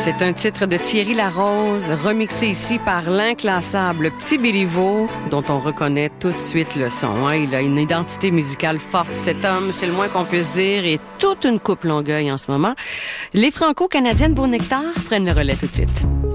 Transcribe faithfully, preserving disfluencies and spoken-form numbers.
C'est un titre de Thierry Larose, remixé ici par l'inclassable Petit Béliveau, dont on reconnaît tout de suite le son. Hein? Il a une identité musicale forte, cet homme, c'est le moins qu'on puisse dire, et toute une coupe Longueuil en ce moment. Les Franco-Canadiennes Beau Nectar prennent le relais tout de suite.